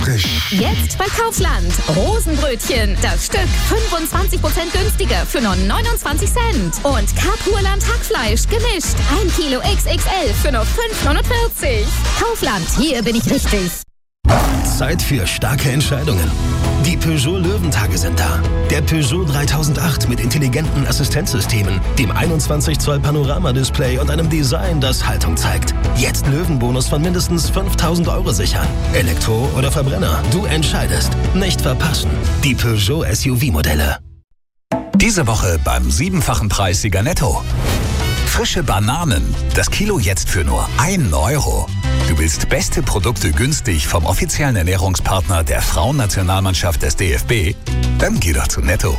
frisch. Jetzt bei Kaufland. Rosenbrötchen. Das Stück 25% günstiger für nur 29 Cent. Und Kapurland Hackfleisch gemischt. 1 Kilo XXL für nur 5,49. Kaufland, hier bin ich richtig. Zeit für starke Entscheidungen. Die Peugeot Löwentage sind da. Der Peugeot 3008 mit intelligenten Assistenzsystemen, dem 21 Zoll Panoramadisplay und einem Design, das Haltung zeigt. Jetzt Löwenbonus von mindestens 5.000 € sichern. Elektro oder Verbrenner, du entscheidest. Nicht verpassen. Die Peugeot SUV-Modelle. Diese Woche beim 7-fachen Preissieger Netto. Frische Bananen. Das Kilo jetzt für nur 1 €. Du willst beste Produkte günstig vom offiziellen Ernährungspartner der Frauennationalmannschaft des DFB? Dann geh doch zu Netto.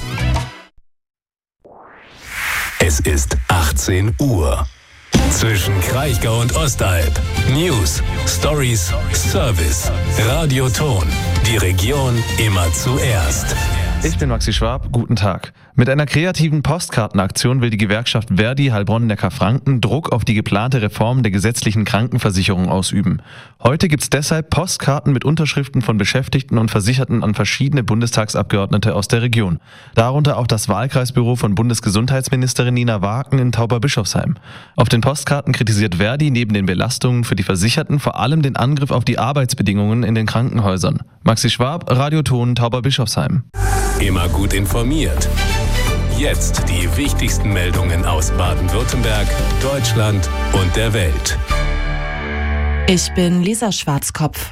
Es ist 18 Uhr. Zwischen Kraichgau und Ostalb. News, Stories, Service. Radioton. Die Region immer zuerst. Ich bin Maxi Schwab, guten Tag. Mit einer kreativen Postkartenaktion will die Gewerkschaft Verdi Heilbronn-Neckar-Franken Druck auf die geplante Reform der gesetzlichen Krankenversicherung ausüben. Heute gibt's deshalb Postkarten mit Unterschriften von Beschäftigten und Versicherten an verschiedene Bundestagsabgeordnete aus der Region. Darunter auch das Wahlkreisbüro von Bundesgesundheitsministerin Nina Waken in Tauberbischofsheim. Auf den Postkarten kritisiert Verdi neben den Belastungen für die Versicherten vor allem den Angriff auf die Arbeitsbedingungen in den Krankenhäusern. Maxi Schwab, Radioton, Tauberbischofsheim. Immer gut informiert. Jetzt die wichtigsten Meldungen aus Baden-Württemberg, Deutschland und der Welt. Ich bin Lisa Schwarzkopf.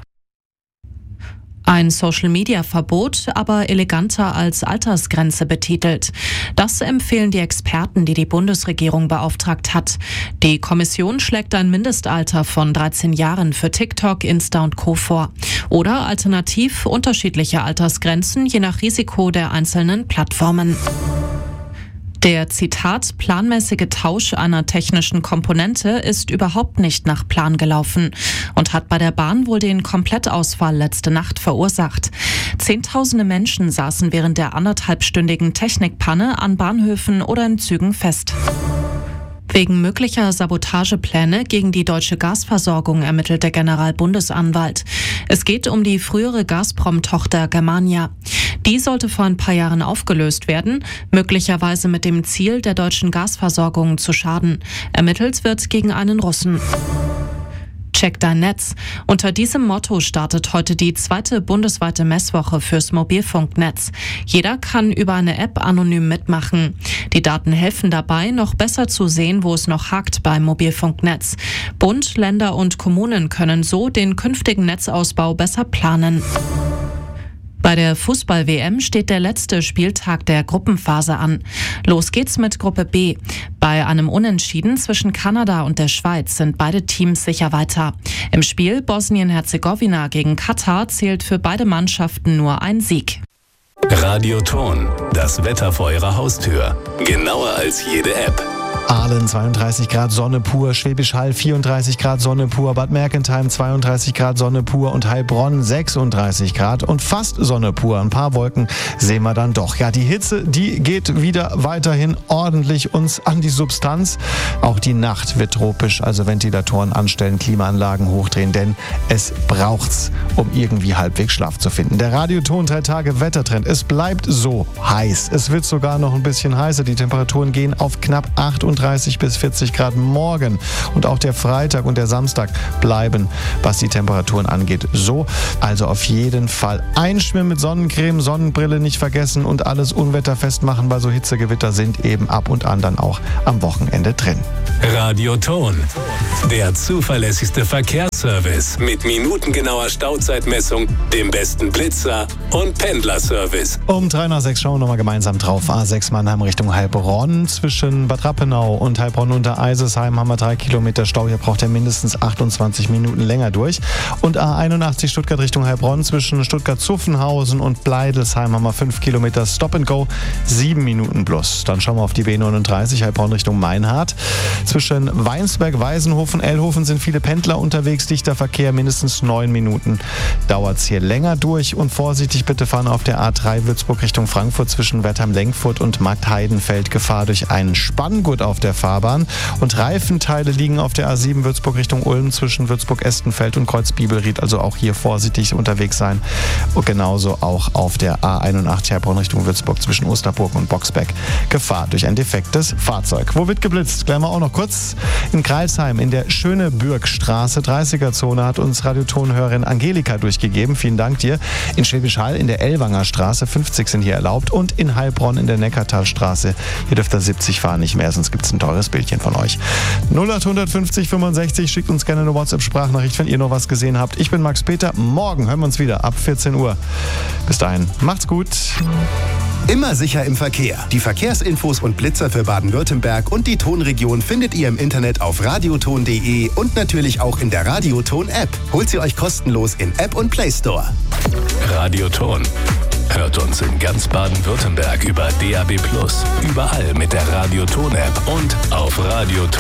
Ein Social-Media-Verbot, aber eleganter als Altersgrenze betitelt. Das empfehlen die Experten, die die Bundesregierung beauftragt hat. Die Kommission schlägt ein Mindestalter von 13 Jahren für TikTok, Insta und Co. vor. Oder alternativ unterschiedliche Altersgrenzen, je nach Risiko der einzelnen Plattformen. Der, Zitat, planmäßige Tausch einer technischen Komponente ist überhaupt nicht nach Plan gelaufen und hat bei der Bahn wohl den Komplettausfall letzte Nacht verursacht. Zehntausende Menschen saßen während der 1,5-stündigen Technikpanne an Bahnhöfen oder in Zügen fest. Wegen möglicher Sabotagepläne gegen die deutsche Gasversorgung ermittelt der Generalbundesanwalt. Es geht um die frühere Gazprom-Tochter Germania. Die sollte vor ein paar Jahren aufgelöst werden, möglicherweise mit dem Ziel, der deutschen Gasversorgung zu schaden. Ermittelt wird gegen einen Russen. Check dein Netz. Unter diesem Motto startet heute die 2. bundesweite Messwoche fürs Mobilfunknetz. Jeder kann über eine App anonym mitmachen. Die Daten helfen dabei, noch besser zu sehen, wo es noch hakt beim Mobilfunknetz. Bund, Länder und Kommunen können so den künftigen Netzausbau besser planen. Bei der Fußball-WM steht der letzte Spieltag der Gruppenphase an. Los geht's mit Gruppe B. Bei einem Unentschieden zwischen Kanada und der Schweiz sind beide Teams sicher weiter. Im Spiel Bosnien-Herzegowina gegen Katar zählt für beide Mannschaften nur ein Sieg. Radioton, das Wetter vor Ihrer Haustür. Genauer als jede App. Aalen 32 Grad Sonne pur, Schwäbisch Hall 34 Grad Sonne pur, Bad Mergentheim 32 Grad Sonne pur und Heilbronn 36 Grad und fast Sonne pur. Ein paar Wolken sehen wir dann doch. Ja, die Hitze, die geht wieder weiterhin ordentlich uns an die Substanz. Auch die Nacht wird tropisch, also Ventilatoren anstellen, Klimaanlagen hochdrehen, denn es braucht's, um irgendwie halbwegs Schlaf zu finden. Der Radioton 3 Tage Wettertrend. Es bleibt so heiß. Es wird sogar noch ein bisschen heißer. Die Temperaturen gehen auf knapp 38 bis 40 Grad morgen. Und auch der Freitag und der Samstag bleiben, was die Temperaturen angeht, so. Also auf jeden Fall einschwimmen mit Sonnencreme, Sonnenbrille nicht vergessen und alles unwetterfest machen, weil so Hitzegewitter sind eben ab und an dann auch am Wochenende drin. Radioton, der zuverlässigste Verkehrsservice mit minutengenauer Stauzeitmessung, dem besten Blitzer und Pendlerservice. Um 3:06 schauen wir nochmal gemeinsam drauf. A6 Mannheim Richtung Heilbronn. Zwischen Bad Rappenau und Heilbronn unter Eisesheim haben wir 3 Kilometer Stau. Hier braucht er mindestens 28 Minuten länger durch. Und A81 Stuttgart Richtung Heilbronn. Zwischen Stuttgart-Zuffenhausen und Bleidelsheim haben wir 5 Kilometer Stop and Go. 7 Minuten plus. Dann schauen wir auf die B39 Heilbronn Richtung Meinhardt. Zwischen Weinsberg, Weisenhofen, Ellhofen sind viele Pendler unterwegs. Dichter Verkehr, mindestens 9 Minuten dauert es hier länger durch. Und vorsichtig bitte fahren auf der A3 Würzburg Richtung Frankfurt zwischen Wertheim-Lenkfurt und Marktheidenfeld. Gefahr durch einen Spanngurt auf auf der Fahrbahn. Und Reifenteile liegen auf der A7 Würzburg Richtung Ulm zwischen Würzburg-Estenfeld und Kreuz-Bibelried. Also auch hier vorsichtig unterwegs sein. Und genauso auch auf der A81 Heilbronn Richtung Würzburg zwischen Osterburg und Boxbeck. Gefahr durch ein defektes Fahrzeug. Wo wird geblitzt? Klären wir auch noch kurz. In Greilsheim in der Schönebürgstraße, 30er-Zone, hat uns Radiotonhörerin Angelika durchgegeben. Vielen Dank dir. In Schwäbisch Hall in der Ellwanger Straße, 50 sind hier erlaubt. Und in Heilbronn in der Neckartalstraße. Hier dürft ihr 70 fahren, nicht mehr, sonst gibt es ein teures Bildchen von euch. 0800 50 65, schickt uns gerne eine WhatsApp-Sprachnachricht, wenn ihr noch was gesehen habt. Ich bin Max Peter. Morgen hören wir uns wieder ab 14 Uhr. Bis dahin, macht's gut. Immer sicher im Verkehr. Die Verkehrsinfos und Blitzer für Baden-Württemberg und die Tonregion findet ihr im Internet auf radioton.de und natürlich auch in der Radioton-App. Holt sie euch kostenlos in App und Play Store. Radioton. Hört uns in ganz Baden-Württemberg über DAB+, überall mit der Radioton-App und auf Radioton.